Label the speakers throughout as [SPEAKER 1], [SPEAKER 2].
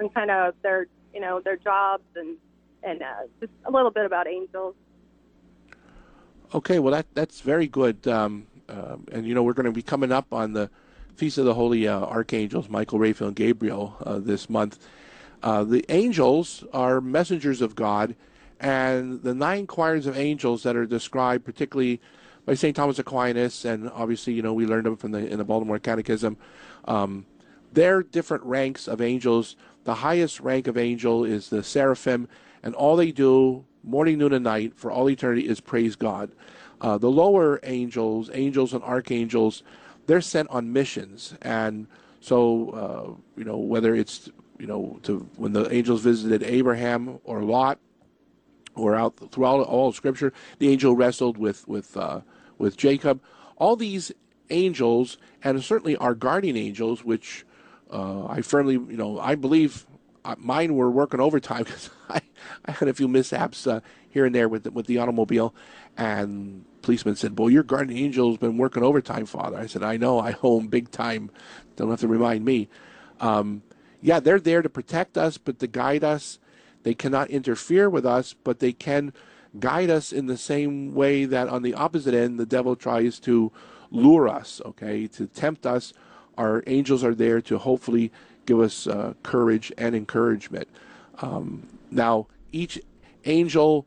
[SPEAKER 1] and kind of their jobs and just a little bit about angels.
[SPEAKER 2] Okay, well that's very good. And we're going to be coming up on the Feast of the Holy Archangels, Michael, Raphael, and Gabriel, this month. The angels are messengers of God, and the 9 choirs of angels that are described, particularly by St. Thomas Aquinas, and obviously, we learned them in the Baltimore Catechism. They're different ranks of angels. The highest rank of angel is the seraphim, and all they do, morning, noon, and night, for all eternity, is praise God. The lower angels and archangels, they're sent on missions, and so whether it's when the angels visited Abraham or Lot, or out throughout all of Scripture, the angel wrestled with Jacob. All these angels, and certainly our guardian angels, which I firmly, I believe mine were working overtime because I had a few mishaps here and there with the automobile, and policeman said, "Boy, your guardian angel's been working overtime, Father." I said, "I know, I owe him big time. Don't have to remind me." Yeah, they're there to protect us, but to guide us. They cannot interfere with us, but they can guide us in the same way that on the opposite end, the devil tries to lure us, okay, to tempt us. Our angels are there to hopefully give us courage and encouragement. Now, each angel,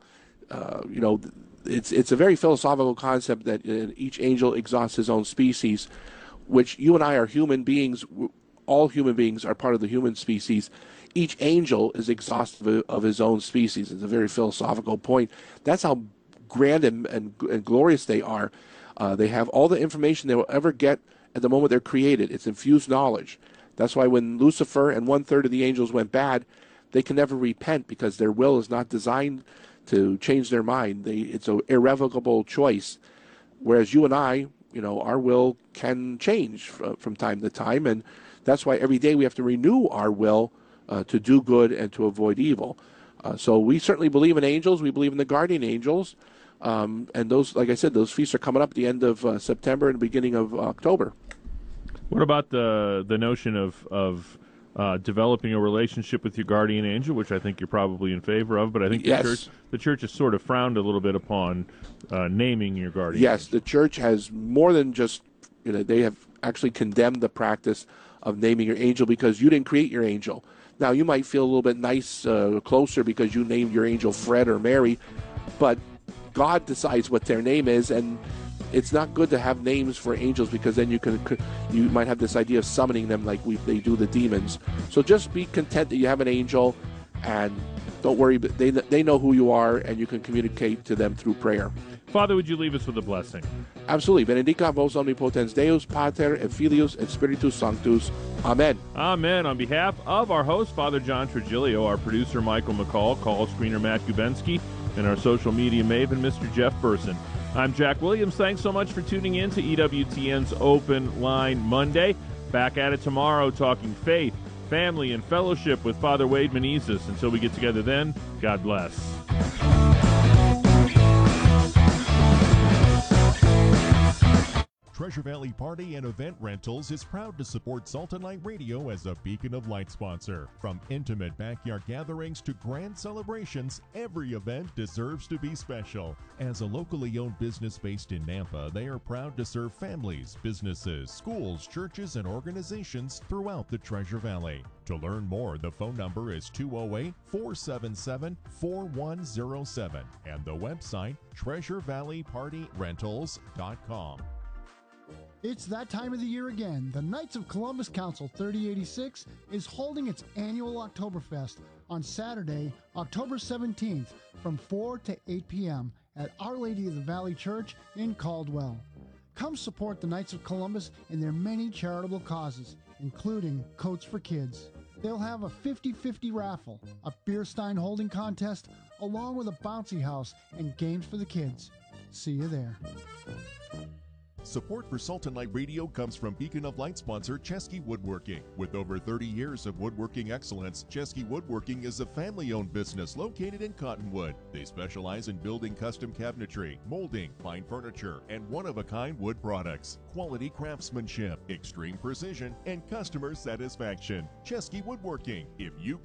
[SPEAKER 2] it's a very philosophical concept that each angel exhausts his own species, which you and I are human beings. All human beings are part of the human species. Each angel is exhaustive of his own species. It's a very philosophical point. That's how grand and glorious they are. They have all the information they will ever get at the moment they're created. It's infused knowledge. That's why when Lucifer and 1/3 of the angels went bad, they can never repent because their will is not designed to change their mind. It's an irrevocable choice. Whereas you and I, our will can change from time to time, and that's why every day we have to renew our will to do good and to avoid evil. So we certainly believe in angels. We believe in the guardian angels. And those, like I said, those feasts are coming up at the end of September and beginning of October.
[SPEAKER 3] What about the notion of developing a relationship with your guardian angel, which I think you're probably in favor of, but I think the church has sort of frowned a little bit upon naming your guardian angel.
[SPEAKER 2] Yes, the church has more than just, they have actually condemned the practice of naming your angel because you didn't create your angel. Now, you might feel a little bit closer because you named your angel Fred or Mary, but God decides what their name is, and it's not good to have names for angels because then you might have this idea of summoning them like they do the demons. So just be content that you have an angel, and don't worry, they know who you are, and you can communicate to them through prayer.
[SPEAKER 3] Father, would you leave us with a blessing?
[SPEAKER 2] Absolutely. Benedicat vos omnipotens Deus, Pater, et Filius, et Spiritus Sanctus. Amen.
[SPEAKER 3] Amen. On behalf of our host, Father John Trigilio, our producer, Michael McCall, call screener, Matt Gubensky, and our social media maven, Mr. Jeff Burson. I'm Jack Williams. Thanks so much for tuning in to EWTN's Open Line Monday. Back at it tomorrow, talking faith, family, and fellowship with Father Wade Menezes. Until we get together then, God bless.
[SPEAKER 4] Treasure Valley Party and Event Rentals is proud to support Salt and Light Radio as a beacon of light sponsor. From intimate backyard gatherings to grand celebrations, every event deserves to be special. As a locally owned business based in Nampa, they are proud to serve families, businesses, schools, churches, and organizations throughout the Treasure Valley. To learn more, the phone number is 208-477-4107 and the website treasurevalleypartyrentals.com.
[SPEAKER 5] It's that time of the year again. The Knights of Columbus Council 3086 is holding its annual Oktoberfest on Saturday, October 17th from 4 to 8 p.m. at Our Lady of the Valley Church in Caldwell. Come support the Knights of Columbus in their many charitable causes, including Coats for Kids. They'll have a 50-50 raffle, a beer stein holding contest, along with a bouncy house and games for the kids. See you there.
[SPEAKER 4] Support for Salt and Light Radio comes from Beacon of Light sponsor Chesky Woodworking. With over 30 years of woodworking excellence, Chesky Woodworking is a family-owned business located in Cottonwood. They specialize in building custom cabinetry, molding, fine furniture, and one-of-a-kind wood products. Quality craftsmanship, extreme precision, and customer satisfaction. Chesky Woodworking. If you